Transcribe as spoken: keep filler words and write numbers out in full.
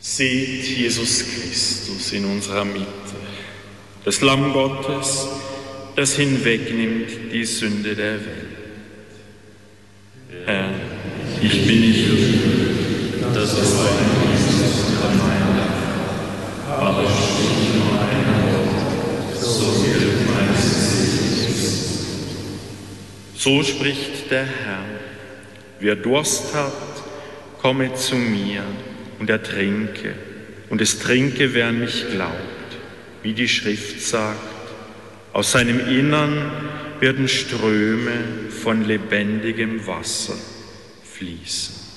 Seht Jesus Christus in unserer Mitte, das Lamm Gottes, das hinwegnimmt die Sünde der Welt. Herr, ich bin nicht würdig, dass du eingehst unter meinen Dach, aber sprich nur ein Wort, so wird mein Seele. So spricht der Herr: Wer Durst hat, komme zu mir und ertrinke, und es trinke, wer an mich glaubt. Wie die Schrift sagt, aus seinem Innern werden Ströme von lebendigem Wasser fließen.